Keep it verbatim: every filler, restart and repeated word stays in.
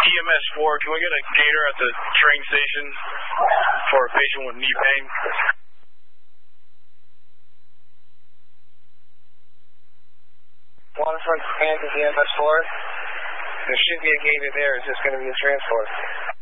E M S four, can we get a gator at the train station for a patient with knee pain? Waterfront Kansas E M S four. There should be a gator there. It's just going to be a transport.